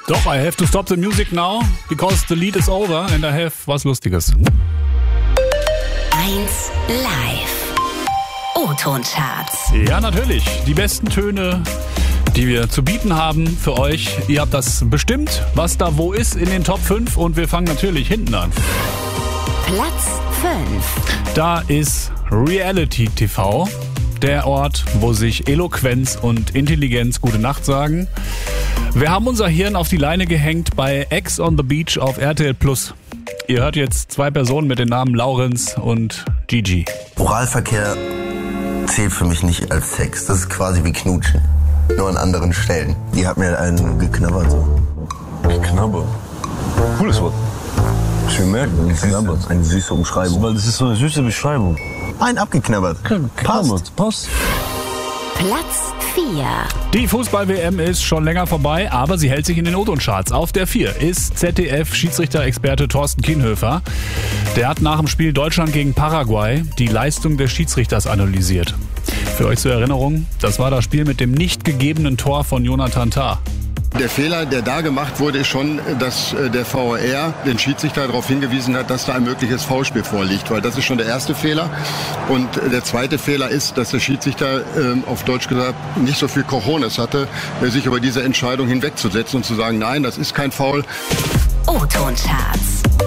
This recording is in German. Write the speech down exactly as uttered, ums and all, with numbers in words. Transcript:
Doch, I have to stop the music now, because the lead is over and I have was Lustiges. eins live. O-Ton-Charts. Ja, natürlich. Die besten Töne, die wir zu bieten haben für euch. Ihr habt das bestimmt, was da wo ist in den Top fünf und wir fangen natürlich hinten an. Platz fünf. Da ist Reality T V, der Ort, wo sich Eloquenz und Intelligenz gute Nacht sagen. Wir haben unser Hirn auf die Leine gehängt bei Ex on the Beach auf R T L Plus. Ihr hört jetzt zwei Personen mit den Namen Laurenz und Gigi. Oralverkehr zählt für mich nicht als Sex. Das ist quasi wie Knutschen, nur an anderen Stellen. Die hat mir einen geknabbert so. Geknabbert? Cooles Wort. Schön merken, geknabbert. Eine süße Umschreibung. Weil das ist so eine süße Beschreibung. Ein abgeknabbert. Passt. Passt. Platz vier. Die Fußball-W M ist schon länger vorbei, aber sie hält sich in den O-Ton-Charts. Auf der vier ist Z D F-Schiedsrichter-Experte Thorsten Kienhöfer. Der hat nach dem Spiel Deutschland gegen Paraguay die Leistung des Schiedsrichters analysiert. Für euch zur Erinnerung, das war das Spiel mit dem nicht gegebenen Tor von Jonathan Tah. Der Fehler, der da gemacht wurde, ist schon, dass der V A R den Schiedsrichter darauf hingewiesen hat, dass da ein mögliches Foulspiel vorliegt. Weil das ist schon der erste Fehler. Und der zweite Fehler ist, dass der Schiedsrichter, äh, auf Deutsch gesagt, nicht so viel Cojones hatte, sich über diese Entscheidung hinwegzusetzen und zu sagen, nein, das ist kein Foul. O-Ton-Charts.